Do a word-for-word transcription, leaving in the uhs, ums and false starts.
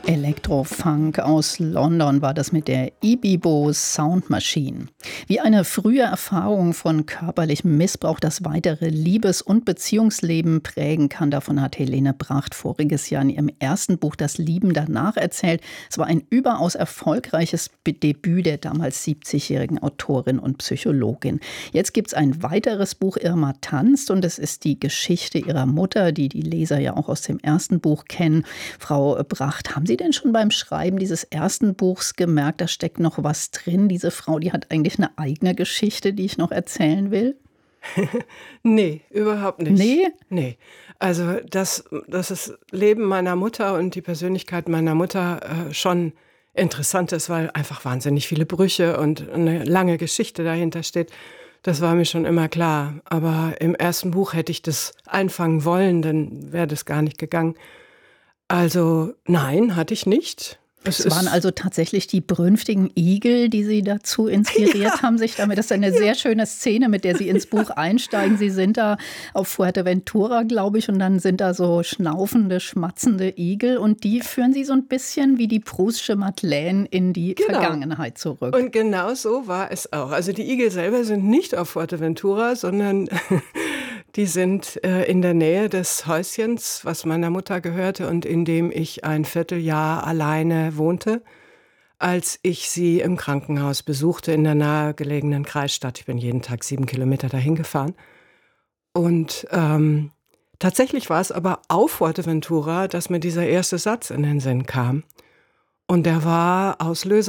Elektrofunk aus London war das mit der Ibibo Sound Machine. Wie eine frühe Erfahrung von körperlichem Missbrauch das weitere Liebes- und Beziehungsleben prägen kann, davon hat Helene Bracht voriges Jahr in ihrem ersten Buch Das Lieben danach erzählt. Es war ein überaus erfolgreiches Debüt der damals siebzigjährigen Autorin und Psychologin. Jetzt gibt es ein weiteres Buch, Irma tanzt, und es ist die Geschichte ihrer Mutter, die die Leser ja auch aus dem ersten Buch kennen. Frau Bracht, haben Sie denn schon beim Schreiben dieses ersten Buchs gemerkt, da steckt noch was drin? Diese Frau, die hat eigentlich eine eigene Geschichte, die ich noch erzählen will? Nee, überhaupt nicht. Nee? Nee. Also, dass, dass das Leben meiner Mutter und die Persönlichkeit meiner Mutter äh, schon interessant ist, weil einfach wahnsinnig viele Brüche und eine lange Geschichte dahinter steht. Das war mir schon immer klar. Aber im ersten Buch hätte ich das einfangen wollen, dann wäre das gar nicht gegangen. Also nein, hatte ich nicht. Es waren also tatsächlich die brünftigen Igel, die Sie dazu inspiriert Ja. haben, sich damit. Das ist eine sehr schöne Szene, mit der Sie ins Buch einsteigen. Sie sind da auf Fuerteventura, glaube ich, und dann sind da so schnaufende, schmatzende Igel und die führen Sie so ein bisschen wie die Proustsche Madeleine in die Genau. Vergangenheit zurück. Und genau so war es auch. Also die Igel selber sind nicht auf Fuerteventura, sondern die sind äh, in der Nähe des Häuschens, was meiner Mutter gehörte und in dem ich ein Vierteljahr alleine wohnte, als ich sie im Krankenhaus besuchte in der nahegelegenen Kreisstadt. Ich bin jeden Tag sieben Kilometer dahin gefahren. Und ähm, tatsächlich war es aber auf Fuerteventura, dass mir dieser erste Satz in den Sinn kam. Und der war Auslöser